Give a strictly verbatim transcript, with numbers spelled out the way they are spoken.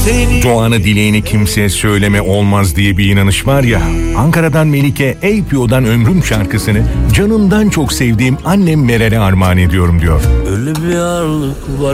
Duanı dileğini kimseye söyleme olmaz diye bir inanış var ya. Ankara'dan Melike Eypio'dan Ömrüm şarkısını canımdan çok sevdiğim annem Meral'e armağan ediyorum diyor. Öyle bir ağırlık var